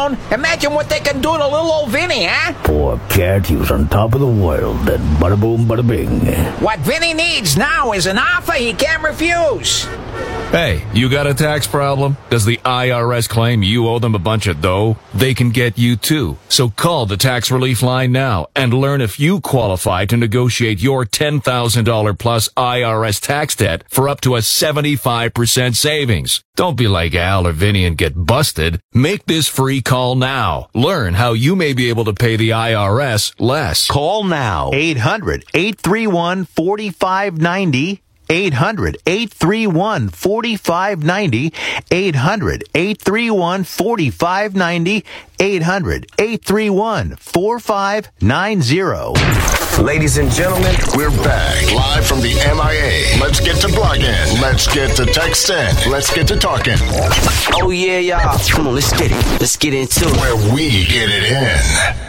phone. Imagine what they can do to little old Vinny, huh? Poor cat, he was on top of the world. Then bada boom, bada bing. What Vinny needs now is an offer he can't refuse. Hey, you got a tax problem? Does the IRS claim you owe them a bunch of dough? They can get you too. So call the Tax Relief Line now and learn if you qualify to negotiate your $10,000 plus IRS tax debt for up to a 75% savings. Don't be like Al or Vinny and get busted. Make this free call now. Learn how you may be able to pay the IRS less. Call now. 800-831-4590. 800-831-4590. 800-831-4590. 800-831-4590. Ladies and gentlemen, we're back live from the MIA. Let's get to blogging. Let's get to texting. Let's get to talking. Oh yeah, y'all. Come on, let's get it. Let's get into it. Where we get it in.